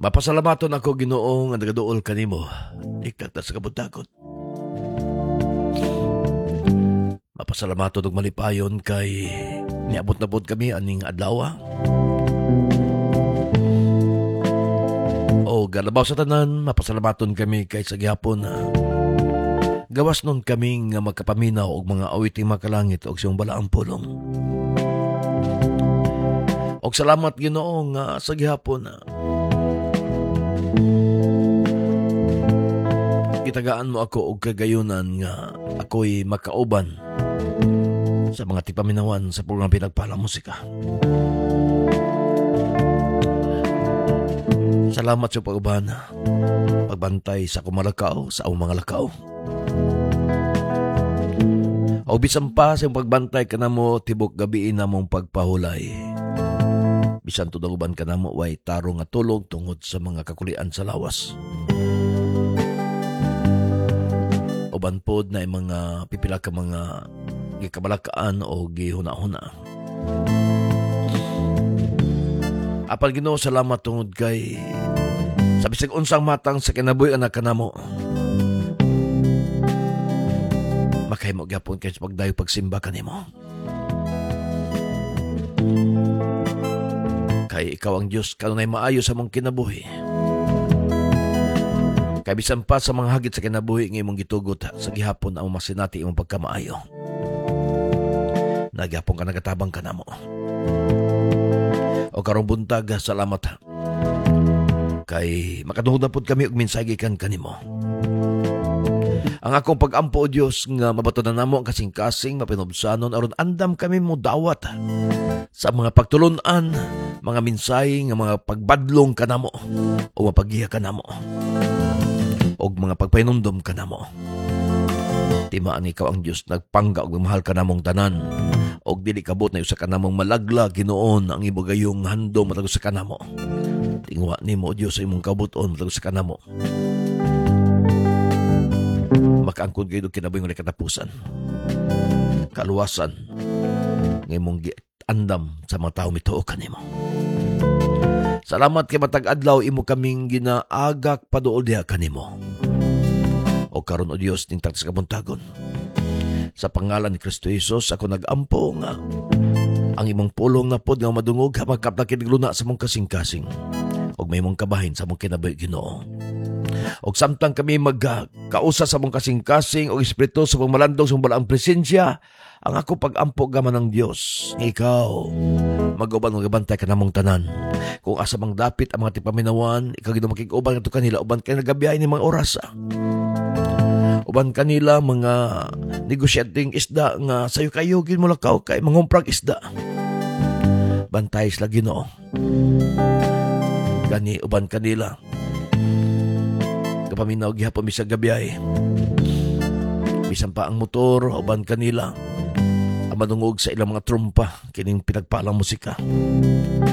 Mapasalamaton ako, Ginoo, nga nagaduol kanimo. Ikagta sa kabutagon. Mapasalamaton og malipayon kay niabot na pod kami aning adlaw. O galabaw sa tanan, mapasalamaton kami kay sa gihapon gawas nun kami nga magkapaminaw og mga awiting makalangit og siyang balaang pulong. Og salamat, Ginoo, nga sa gihapon gitagaan mo ako og kagayunan nga ako'y makauban sa mga tipaminawan sa program Pinagpalang Musika. Salamat sa pag-uban, pagbantay sa kumalakaw, sa akong mga lakaw. O bisan pa sa pagbantay ka na mo, tibok gabiin na mong pagpahulay. Bisan tudaguban ka na mo, way tarong at tulog tungod sa mga kakulian sa lawas. Uban pod na mga pipila ka mga gikabalakaan o gihuna-huna. Apal, Ginoo, salamat tungod kay sa bisag unsang matang sa kinabuhi anak kanamo. Makahimo gyapon kay sa pagdayo pagsimba kanimo. Kay ikaw ang Dios kanunay maayo sa mong kinabuhi. Kay bisan pa sa mga hagit sa kinabuhi nga imong gitugot sa gihapon ang masinati imong pagkamaayo. Nagyapon ka nagatabang kanamo. O karong buntag, salamat kay makadungod na pod kami og mensahegi kan kanimo. Ang akong pag-ampo, o Dios, nga mabato na namo ang kasing-kasing mapinubsanon aron andam kami mo dawat sa mga pagtulunan, mga mensahe nga mga pagbadlong kanamo o mapaghiya kanamo og mga pagpainumdum kanamo. Timaan ikaw ang Dios nagpangga og mahal kanamong tanan og dili kabot na usa kanamong malagla, Ginoon, ang ibagayong handom matag sa kanamo. Tingwa nimo, Dios, sa imong kabuton matag sa kanamo. Makaangkon kayo kinabuhi ng katapusan, kaluwasan ng imong andam sa mga tao mituo kanimo. Salamat kay matag adlaw imo kaming ginaagak paduol diha kanimo. O karon, o Dios, ning tagsa kabuntagon. Sa pangalan ni Kristo Jesus, ako nag-ampo nga ang imong pulong na pod nga madungog makap na kinigluna sa mong kasing-kasing og may mong kabahin sa mong kinabuhi, Ginoo. Og samtang kami magkausa sa mong kasing-kasing og espiritu sa mong malandong sa mong presensya, ang ako pag-ampo gaman ng Dios. Ikaw, mag-uban magabantay ka namong tanan. Kung asa mang dapit ang mga tipaminawan, ikaw Ginoo makig-uban nga kanila, uban kay nagabiyahe ni mga oras. Uban kanila mga negosyating isda nga sayo kayo ginmulakaw kay mangumprag isda. Bantay sila, Ginoo. Gani uban kanila kapaminaw gihapon bisag gabiyahe. Bisan pa ang motor, uban kanila ang madungog sa ilang mga trumpa kining Pinagpalang Musika.